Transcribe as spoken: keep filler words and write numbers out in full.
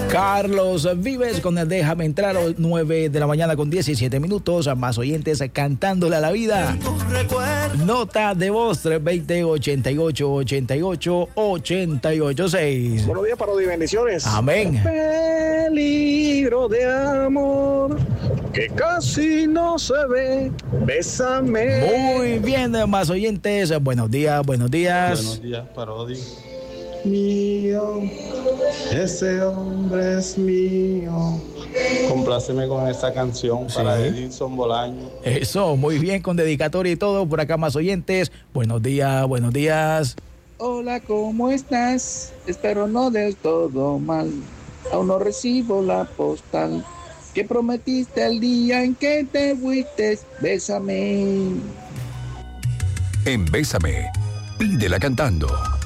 Carlos Vives con el Déjame Entrar, nueve de la mañana con diecisiete minutos. Más oyentes cantándole a la vida. Nota de voz tres dos cero, ochenta y ocho, ochenta y ocho, ochenta y ocho seis. Buenos días, Parodi, bendiciones. Amén. Peligro de amor que casi no se ve. Bésame. Muy bien, más oyentes. Buenos días, buenos días. Buenos días, Parodi. Mío, Ese hombre es mío. Compláceme con esta canción para Sí. Edinson Bolaño. Eso, muy bien, con dedicatoria y todo. Por acá más oyentes. Buenos días, buenos días. Hola, ¿cómo estás? Espero no del todo mal. Aún no recibo la postal que prometiste el día en que te fuiste. Bésame. En Bésame, pídela cantando.